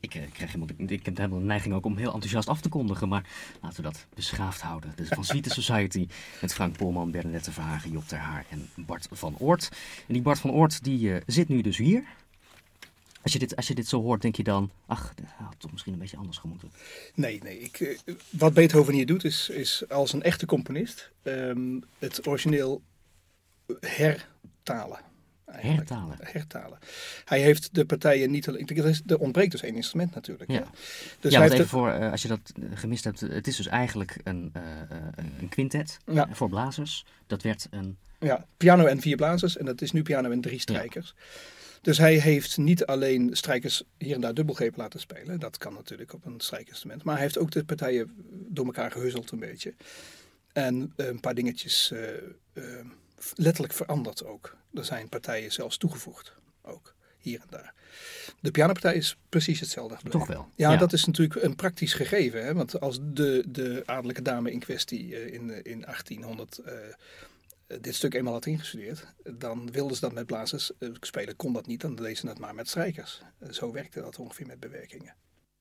Ik heb helemaal een neiging ook om heel enthousiast af te kondigen, maar laten we dat beschaafd houden. Dus van Suite Society met Frank Polman, Bernadette Verhagen, Job ter Haar en Bart van Oort. En die Bart van Oort die zit nu dus hier. Als je dit zo hoort, denk je dan, ach, dat had toch misschien een beetje anders gemoeten. Nee. Wat Beethoven hier doet is als een echte componist het origineel hertalen. Hertalen. Hij heeft de partijen niet alleen... Er ontbreekt dus één instrument natuurlijk. Ja, dus ja, want even voor, als je dat gemist hebt. Het is dus eigenlijk een quintet voor blazers. Dat werd een... Ja, piano en 4 blazers. En dat is nu piano en 3 strijkers. Ja. Dus hij heeft niet alleen strijkers hier en daar dubbelgreep laten spelen. Dat kan natuurlijk op een strijkinstrument. Maar hij heeft ook de partijen door elkaar gehuzzeld een beetje. En een paar dingetjes letterlijk veranderd ook. Er zijn partijen zelfs toegevoegd, ook hier en daar. De pianopartij is precies hetzelfde gebleven. Toch wel? Ja, dat is natuurlijk een praktisch gegeven. Hè? Want als de adellijke dame in kwestie in 1800 dit stuk eenmaal had ingestudeerd, dan wilden ze dat met blazers spelen. Kon dat niet, dan deden ze het maar met strijkers. Zo werkte dat ongeveer met bewerkingen.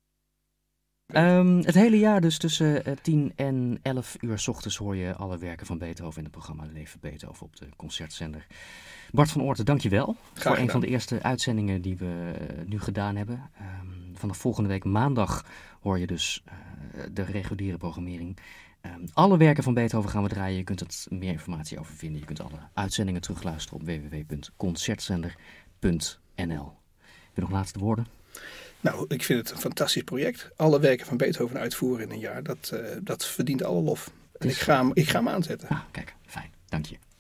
Het hele jaar dus tussen 10 en 11 uur 's ochtends hoor je alle werken van Beethoven in het programma Leven Beethoven op de concertzender. Bart van Oorten, dank je wel voor een van de eerste uitzendingen die we nu gedaan hebben. Vanaf volgende week maandag hoor je dus de reguliere programmering. Alle werken van Beethoven gaan we draaien. Je kunt er meer informatie over vinden. Je kunt alle uitzendingen terugluisteren op www.concertzender.nl. Heb je nog laatste woorden? Nou, ik vind het een fantastisch project. Alle werken van Beethoven uitvoeren in een jaar, dat verdient alle lof. En ik ga hem aanzetten. Kijk, fijn. Dank je.